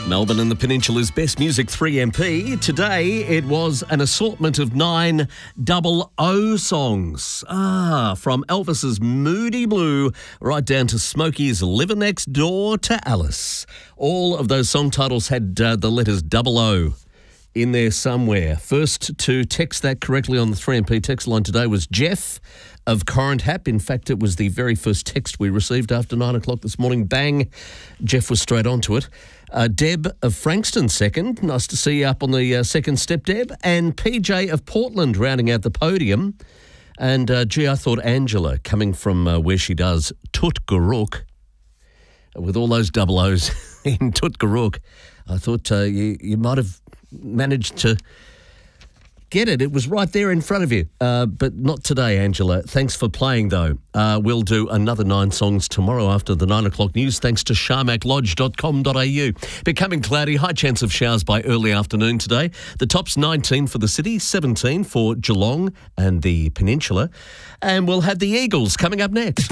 Melbourne and the Peninsula's best music 3MP. Today it was an assortment of 9 00 songs. From Elvis's Moody Blue right down to Smokey's Living Next Door to Alice. All of those song titles had the letters 00 in there somewhere. First to text that correctly on the 3MP text line today was Jeff of Correndhap. In fact, it was the very first text we received after 9 o'clock this morning. Bang, Jeff was straight onto it. Deb of Frankston second. Nice to see you up on the second step, Deb. And PJ of Portland rounding out the podium. And, I thought Angela, coming from where she does, Tutgaruk, with all those 00s in Tutgaruk, I thought you might have managed to get it. It was right there in front of you. But not today, Angela. Thanks for playing, though. We'll do another 9 songs tomorrow after the 9 o'clock news, thanks to sharmaklodge.com.au. Becoming cloudy, high chance of showers by early afternoon today. The top's 19 for the city, 17 for Geelong and the Peninsula. And we'll have the Eagles coming up next.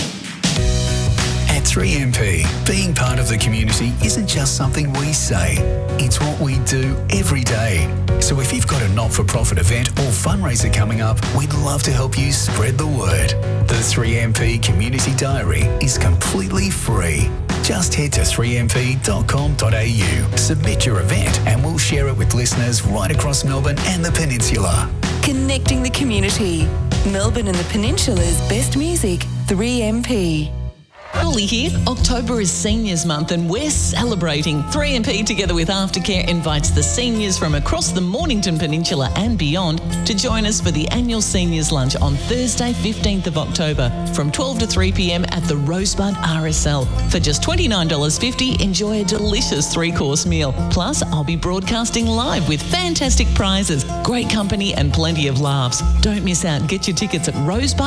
At 3MP, being part of the community isn't just something we say, it's what we do every day. So if you've got a not-for-profit event or fundraiser coming up, we'd love to help you spread the word. The 3MP Community Diary is completely free. Just head to 3mp.com.au, submit your event, and we'll share it with listeners right across Melbourne and the Peninsula. Connecting the community. Melbourne and the Peninsula's best music, 3MP. Early here, October is Seniors Month and we're celebrating. 3MP together with Aftercare invites the seniors from across the Mornington Peninsula and beyond to join us for the annual Seniors Lunch on Thursday 15th of October from 12 to 3 p.m. at the Rosebud RSL. For just $29.50, enjoy a delicious 3-course meal. Plus, I'll be broadcasting live with fantastic prizes, great company and plenty of laughs. Don't miss out. Get your tickets at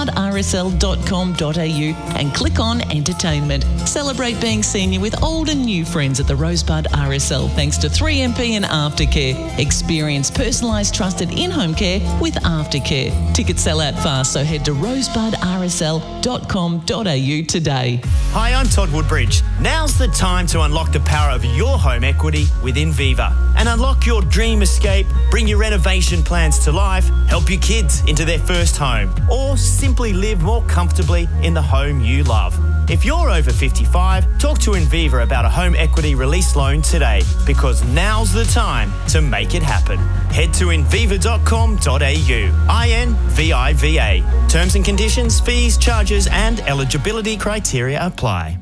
rosebudrsl.com.au and click on Entertainment. Celebrate being senior with old and new friends at the Rosebud RSL thanks to 3MP and Aftercare. Experience personalised, trusted in-home care with Aftercare. Tickets sell out fast, so head to rosebudrsl.com.au today. Hi, I'm Todd Woodbridge. Now's the time to unlock the power of your home equity with Inviva and unlock your dream escape, bring your renovation plans to life, help your kids into their first home, or simply live more comfortably in the home you love. If you're over 55, talk to Inviva about a home equity release loan today, because now's the time to make it happen. Head to inviva.com.au. INVIVA. Terms and conditions, fees, charges and eligibility criteria apply.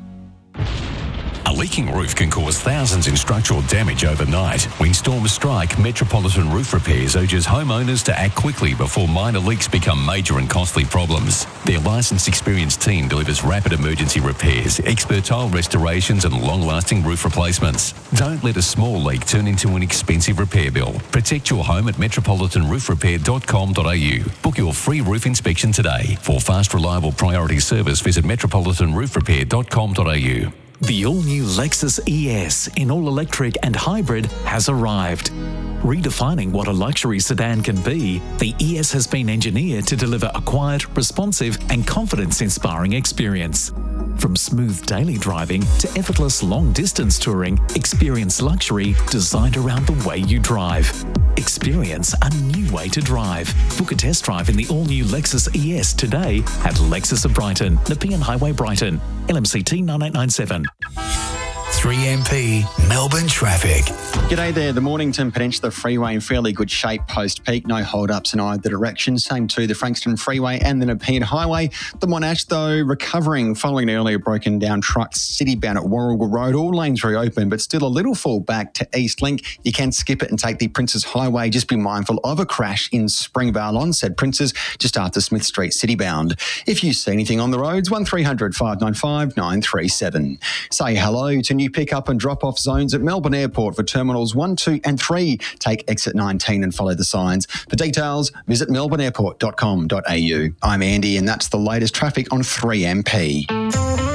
A leaking roof can cause thousands in structural damage overnight. When storms strike, Metropolitan Roof Repairs urges homeowners to act quickly before minor leaks become major and costly problems. Their licensed, experienced team delivers rapid emergency repairs, expert tile restorations and long-lasting roof replacements. Don't let a small leak turn into an expensive repair bill. Protect your home at metropolitanroofrepair.com.au. Book your free roof inspection today. For fast, reliable priority service, visit metropolitanroofrepair.com.au. The all-new Lexus ES in all-electric and hybrid has arrived. Redefining what a luxury sedan can be, the ES has been engineered to deliver a quiet, responsive and confidence-inspiring experience. From smooth daily driving to effortless long-distance touring, experience luxury designed around the way you drive. Experience a new way to drive. Book a test drive in the all-new Lexus ES today at Lexus of Brighton, Nepean Highway, Brighton, LMCT 9897. 3MP Melbourne traffic. G'day there. The Mornington Peninsula Freeway in fairly good shape post-peak. No hold-ups in either direction. Same to the Frankston Freeway and the Nepean Highway. The Monash, though, recovering following an earlier broken-down truck city-bound at Warrigal Road. All lanes reopened, but still a little fall back to Eastlink. You can skip it and take the Princes Highway. Just be mindful of a crash in Springvale on said Princes, just after Smith Street city-bound. If you see anything on the roads, 1300 595 937. Say hello to new pick-up and drop-off zones at Melbourne Airport for Terminals 1, 2 and 3. Take exit 19 and follow the signs. For details, visit melbourneairport.com.au. I'm Andy and that's the latest traffic on 3MP.